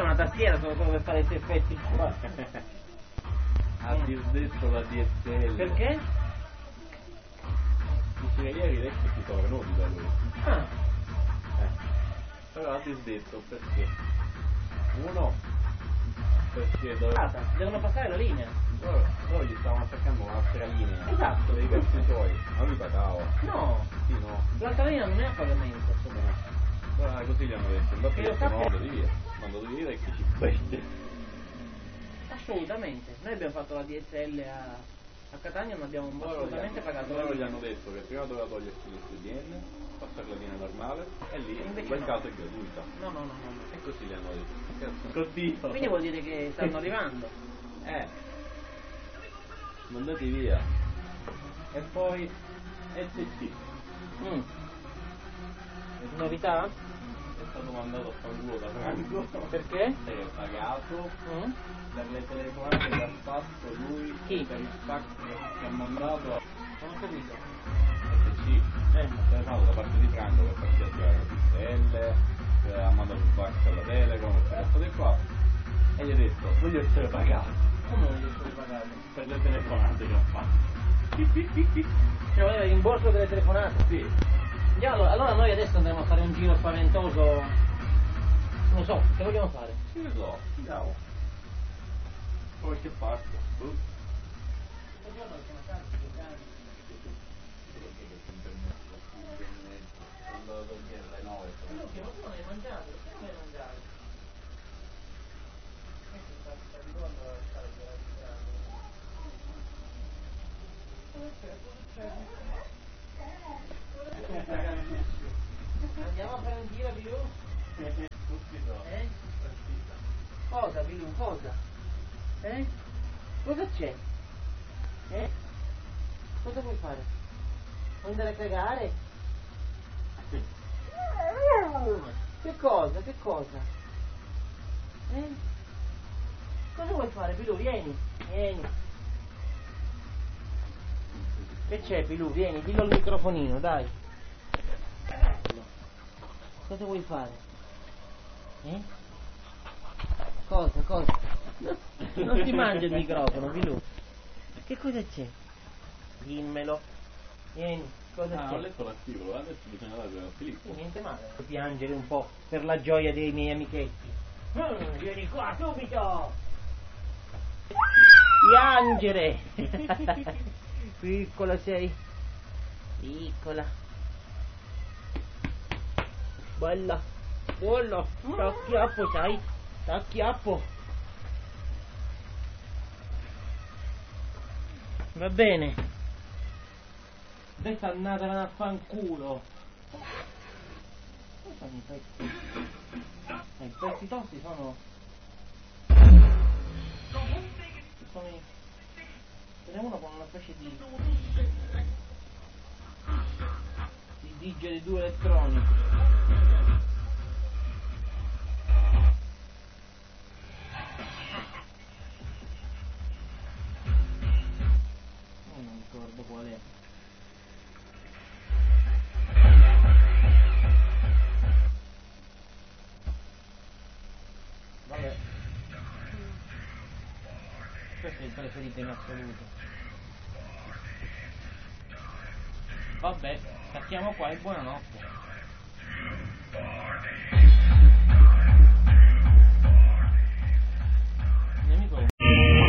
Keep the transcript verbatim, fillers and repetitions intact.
una tastiera solo per fare questi effetti qua. Ha disdetto la D S L. Perché? Dice ieri vecchi si sono venuti da lui. Ah. Eh. Però ha disdetto perché? Uno, perché dove... Ah, devono passare la linea. Loro, loro gli stavano attaccando un'altra linea. Esatto. Dei cazzi suoi. Ma lui pagava. No. Sì, no. L'altra linea non è a pagamento. Allora così gli hanno detto, infatti Io io sappia- no, di via. Quando devi dire che ci prende. Assolutamente. Noi abbiamo fatto la D S L a, a Catania, non abbiamo Loro gli assolutamente hanno, pagato la loro gli linea. hanno detto che prima doveva togliersi l'S D N, passare la linea normale e lì Invece in quel no. caso è gratuita. No, no, no, no, no. E così gli hanno detto. Così. Quindi vuol dire che stanno arrivando. Eh. Mandati via. E poi S C. Mm. Novità? È stato mandato a fanculo da Franco. Perché? E ha pagato Mm? per le telefonate che ha fatto lui. Chi? Per il fax che ha mandato a Non ho capito. S C. Eh. Ha telefonato da parte di Franco per farsi attivare la D S L, eh, ha mandato il fax alla Telecom, queste cose qua. E gli ha detto, voglio essere pagato. Come voglio essere pagato? Per le telefonate che ho fatto. Cioè voleva il rimborso delle telefonate? Sì. Già, allora, allora noi adesso andremo a fare un giro spaventoso. Non so, che vogliamo fare? Che ne so, andiamo. Qualche parte. Uh. Quando dormire alle nove. Lucio, ma tu non hai mangiato? Perché non hai mangiato? Questo sta sta di nuovo a stare per la Andiamo a fare un giro, Bilù? Eh? Cosa, Bilù? Cosa? Eh? Cosa c'è? Eh? Cosa vuoi fare? Vuoi andare a cagare? Che cosa? Che cosa? Eh? Cosa vuoi fare, Bilù? Vieni, vieni. Che c'è, Bilù? Vieni, dillo al microfonino, dai. Cosa vuoi fare? Eh? Cosa, cosa? Non ti mangia il microfono, Bilù. Che cosa c'è? Dimmelo. Vieni, cosa Ah, c'è? ho letto l'articolo, adesso bisogna dare a Filippo. Sì, niente male. Piangere un po' per la gioia dei miei amichetti. Mm, vieni qua subito! Piangere! Piccola sei. Piccola. Bella. Bella. T'acchiappo, sai? T'acchiappo. Va bene. Adesso andatevene a fanculo. Come sono i pezzi? Eh, I pezzi tosti sono... sono i... ce n'è uno con una specie di... di digia di due elettroni. Non mi ricordo qual è. Vabbè, questo è il preferito in assoluto. Vabbè, stacchiamo qua e buonanotte.